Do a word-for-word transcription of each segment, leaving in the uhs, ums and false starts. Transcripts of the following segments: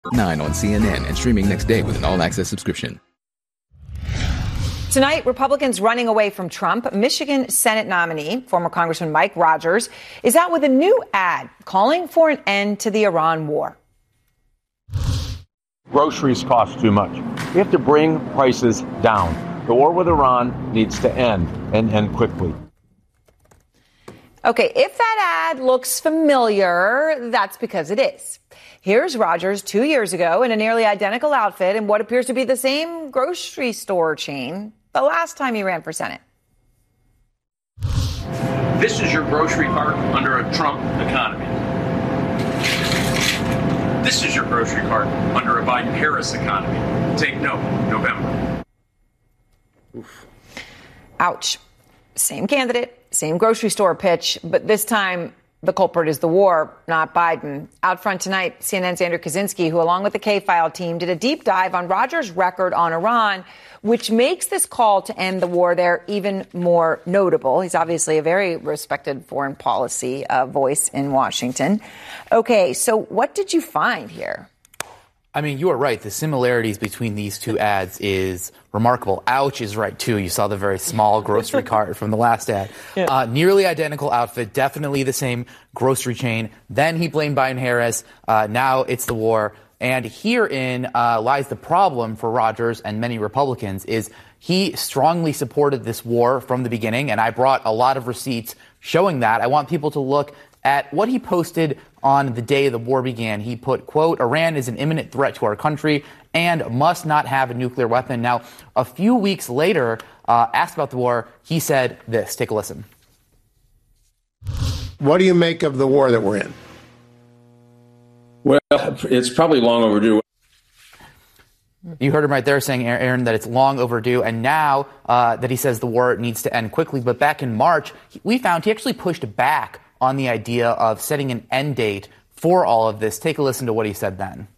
nine on C N N and streaming next day with an all-access subscription. Tonight, Republicans running away from Trump. Michigan Senate nominee, former Congressman Mike Rogers, is out with a new ad calling for an end to the Iran war. Groceries cost too much. We have to bring prices down. The war with Iran needs to end, and end quickly. Okay, if that ad looks familiar, that's because it is. Here's Rogers two years ago in a nearly identical outfit in what appears to be the same grocery store chain the last time he ran for Senate. This is your grocery cart under a Trump economy. This is your grocery cart under a Biden-Harris economy. Take note, November. Oof. Ouch. Same candidate, same grocery store pitch, but this time the culprit is the war, not Biden. Out front tonight, C N N's Andrew Kaczynski, who along with the K-File team did a deep dive on Rogers' record on Iran, which makes this call to end the war there even more notable. He's obviously a very respected foreign policy uh, voice in Washington. Okay, so what did you find here? I mean, you are right. The similarities between these two ads is remarkable. Ouch is right, too. You saw the very small grocery cart from the last ad. Yeah. Uh, nearly identical outfit, definitely the same grocery chain. Then he blamed Biden-Harris. Uh, now it's the war. And herein uh, lies the problem for Rogers and many Republicans is he strongly supported this war from the beginning. And I brought a lot of receipts showing that. I want people to look at what he posted on the day the war began. He put, quote, Iran is an imminent threat to our country and must not have a nuclear weapon. Now, a few weeks later, uh, asked about the war, he said this. Take a listen. What do you make of the war that we're in? Well, it's probably long overdue. You heard him right there saying, Aaron, that it's long overdue. And now uh, that he says the war needs to end quickly. But back in March, we found he actually pushed back on the idea of setting an end date for all of this. Take a listen to what he said then.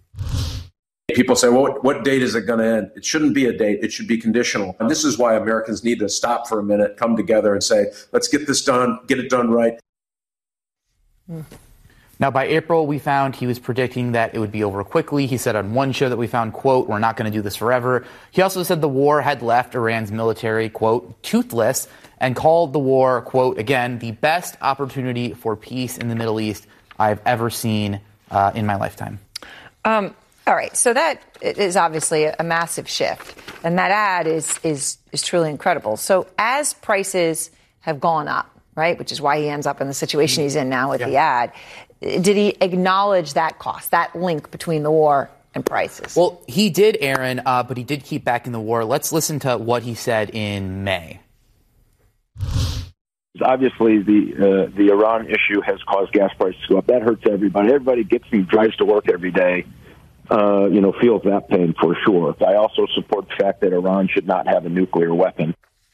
People say, well, what, what date is it going to end? It shouldn't be a date. It should be conditional. And this is why Americans need to stop for a minute, come together and say, let's get this done, get it done right. Mm. Now, by April, we found he was predicting that it would be over quickly. He said on one show that we found, quote, we're not going to do this forever. He also said the war had left Iran's military, quote, toothless, and called the war, quote, again, the best opportunity for peace in the Middle East I've ever seen uh, in my lifetime. Um, all right. So that is obviously a massive shift. And that ad is, is, is truly incredible. So as prices have gone up, right, which is why he ends up in the situation he's in now with yeah. the ad, did he acknowledge that cost, that link between the war and prices? Well, he did, Aaron, uh, but he did keep backing the war. Let's listen to what he said in May. Obviously, the uh, the Iran issue has caused gas prices to go up. That hurts everybody. Everybody gets and drives to work every day, uh, you know, feels that pain for sure. I also support the fact that Iran should not have a nuclear weapon.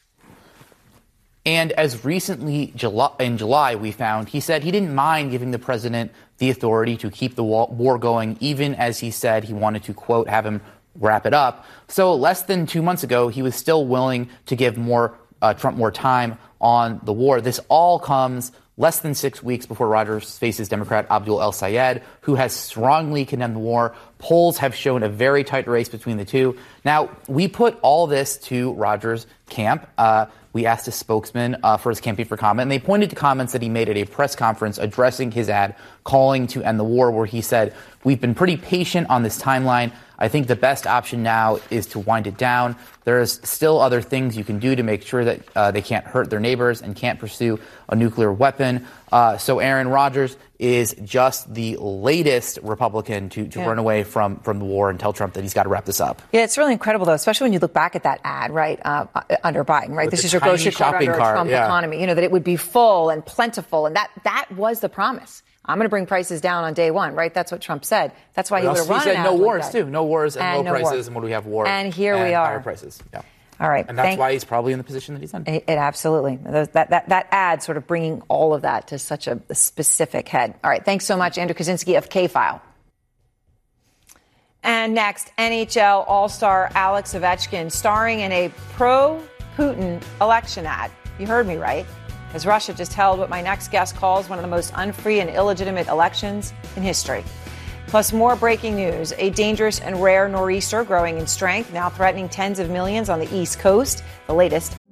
And as recently July, in July, we found he said he didn't mind giving the president the authority to keep the war going, even as he said he wanted to, quote, have him wrap it up. So less than two months ago, he was still willing to give more uh, Trump more time on the war. This all comes less than six weeks before Rogers faces Democrat Abdul El-Sayed, who has strongly condemned the war. Polls have shown a very tight race between the two. Now, we put all this to Rogers' camp. Uh, we asked a spokesman uh, for his campaign for comment, and they pointed to comments that he made at a press conference addressing his ad calling to end the war, where he said, we've been pretty patient on this timeline. I think the best option now is to wind it down. There's still other things you can do to make sure that uh, they can't hurt their neighbors and can't pursue a nuclear weapon. Uh, so Aaron Rodgers is just the latest Republican to, to yeah. run away from, from the war and tell Trump that he's got to wrap this up. Yeah, it's really incredible, though, especially when you look back at that ad, right, uh, under Biden, right? With this is your grocery cart under a Trump yeah. economy, you know, that it would be full and plentiful. And that that was the promise. I'm going to bring prices down on day one, right? That's what Trump said. That's why he would have run He said an no ad wars, like too. No wars and, and low no prices. war. And when do we have war? And here and we are. Higher prices. Yeah. All right. And that's Thank- why he's probably in the position that he's in. It, it absolutely. That, that, that ad sort of bringing all of that to such a, a specific head. All right. Thanks so much, Andrew Kaczynski of K-File. And next, N H L All-Star Alex Ovechkin starring in a pro-Putin election ad. You heard me right. As Russia just held what my next guest calls one of the most unfree and illegitimate elections in history. Plus, more breaking news. A dangerous and rare nor'easter growing in strength, now threatening tens of millions on the East Coast. The latest